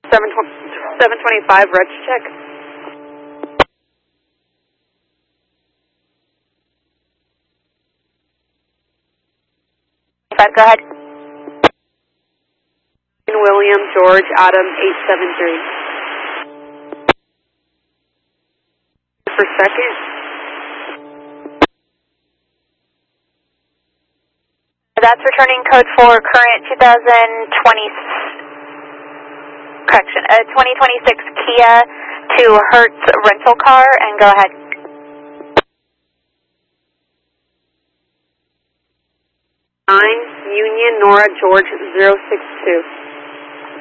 725, reg check. Go ahead. William George Adam 873. For second. That's returning code for current 2026 Kia to Hertz rental car, and go ahead. Union Nora George 062.